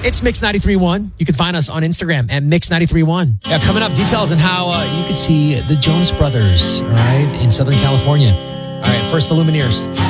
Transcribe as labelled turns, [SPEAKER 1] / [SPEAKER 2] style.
[SPEAKER 1] It's Mix 93.1. You can find us on Instagram at Mix 93.1. Yeah, coming up, details on how you could see the Jonas Brothers, all right, in Southern California. All right, first the Lumineers.